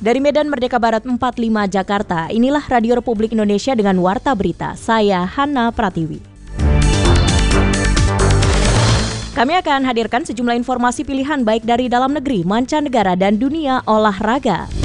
Dari Medan Merdeka Barat 45 Jakarta, inilah Radio Republik Indonesia dengan Warta Berita. Saya Hana Pratiwi. Kami akan hadirkan sejumlah informasi pilihan baik dari dalam negeri, mancanegara, dan dunia olahraga.